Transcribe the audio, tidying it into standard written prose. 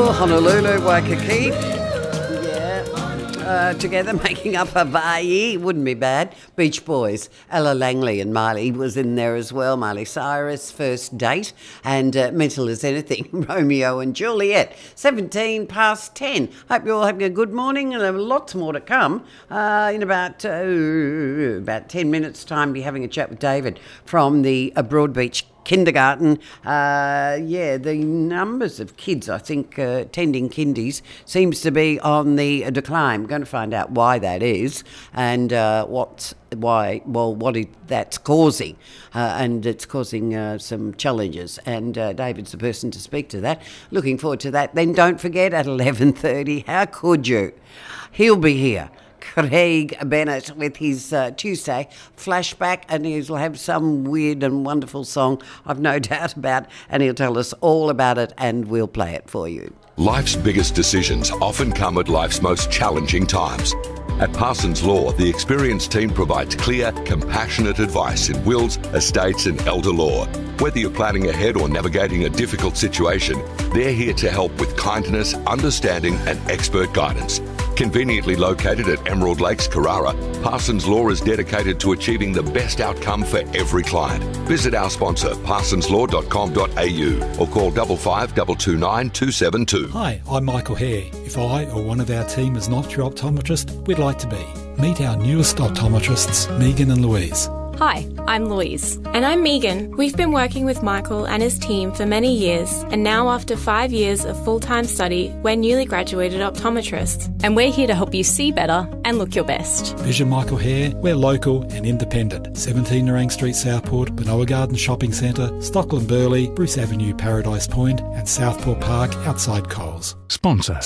Newcastle, Honolulu, Waikiki. Together making up Hawaii. Wouldn't be bad. Beach Boys, Ella Langley and Miley was in there as well. Miley Cyrus, First Date, and Mental as Anything, Romeo and Juliet. 17 past 10. Hope you're all having a good morning, and there are lots more to come. In about 10 minutes' time, be having a chat with David from the Broadbeach Kindergarten. The numbers of kids, I think, attending kindies seems to be on the decline. I'm going to find out why that is and that's causing. And it's causing some challenges. And David's the person to speak to that. Looking forward to that. Then don't forget at 11:30, how could you? He'll be here. Craig Bennett with his Tuesday flashback, and he'll have some weird and wonderful song I've no doubt about, and he'll tell us all about it and we'll play it for you. Life's biggest decisions often come at life's most challenging times. At Parsons Law, the experienced team provides clear, compassionate advice in wills, estates and elder law. Whether you're planning ahead or navigating a difficult situation, they're here to help with kindness, understanding and expert guidance. Conveniently located at Emerald Lakes, Carrara, Parsons Law is dedicated to achieving the best outcome for every client. Visit our sponsor, parsonslaw.com.au or call 55 229 272. Hi, I'm Michael Hare. If I or one of our team is not your optometrist, we'd like to be. Meet our newest optometrists, Megan and Louise. Hi, I'm Louise. And I'm Megan. We've been working with Michael and his team for many years, and now after 5 years of full-time study, we're newly graduated optometrists. And we're here to help you see better and look your best. Vision Michael Hare, we're local and independent. 17 Nerang Street, Southport, Benoa Garden Shopping Centre, Stockland Burleigh, Bruce Avenue, Paradise Point and Southport Park outside Coles. Sponsor